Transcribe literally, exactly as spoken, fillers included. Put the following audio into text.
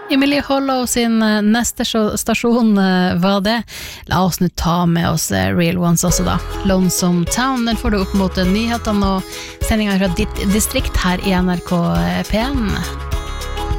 Emilie Hollow sin neste stasjon var det. La oss nå ta med oss Real Ones også da. Lonesome Town, den får du opp mot nyhetene og sendingen fra ditt distrikt her i N R K P N.